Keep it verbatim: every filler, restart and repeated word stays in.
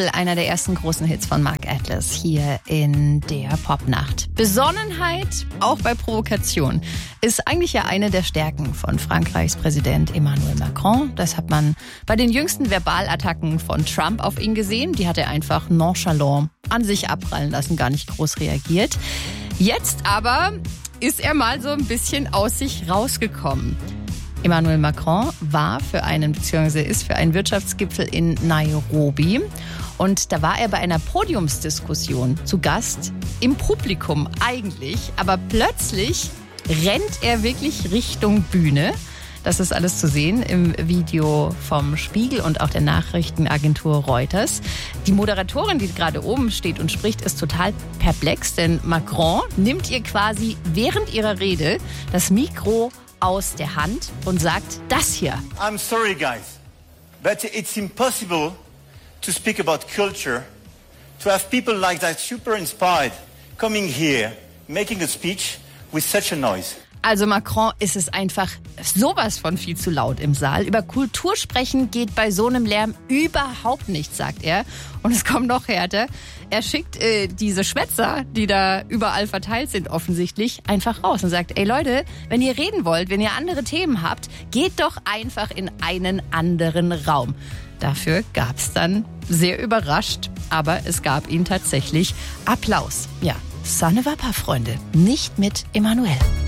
Beautiful, einer der ersten großen Hits von Mark Atlas hier in der Popnacht. Besonnenheit, auch bei Provokation, ist eigentlich ja eine der Stärken von Frankreichs Präsident Emmanuel Macron. Das hat man bei den jüngsten Verbalattacken von Trump auf ihn gesehen. Die hat er einfach nonchalant an sich abprallen lassen, gar nicht groß reagiert. Jetzt aber ist er mal so ein bisschen aus sich rausgekommen. Emmanuel Macron war für einen, beziehungsweise ist für einen Wirtschaftsgipfel in Nairobi. Und da war er bei einer Podiumsdiskussion zu Gast, im Publikum eigentlich. Aber plötzlich rennt er wirklich Richtung Bühne. Das ist alles zu sehen im Video vom Spiegel und auch der Nachrichtenagentur Reuters. Die Moderatorin, die gerade oben steht und spricht, ist total perplex, denn Macron nimmt ihr quasi während ihrer Rede das Mikro aus der Hand und sagt das hier. I'm sorry, guys, but it's impossible to speak about culture, to have people like that super inspired coming here, making a speech with such a noise. Also Macron ist es einfach sowas von viel zu laut im Saal. Über Kultur sprechen geht bei so einem Lärm überhaupt nicht, sagt er. Und es kommt noch härter. Er schickt äh, diese Schwätzer, die da überall verteilt sind offensichtlich, einfach raus und sagt, ey Leute, wenn ihr reden wollt, wenn ihr andere Themen habt, geht doch einfach in einen anderen Raum. Dafür gab's dann, sehr überrascht, aber es gab ihn tatsächlich Applaus. Ja, ça ne va pas, Freunde. Nicht mit Emmanuel.